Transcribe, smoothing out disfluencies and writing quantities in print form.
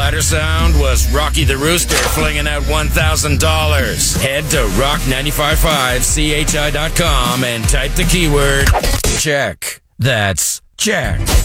Splatter sound was Rocky the Rooster flinging out $1,000. Head to rock955chi.com and type the keyword check. That's check.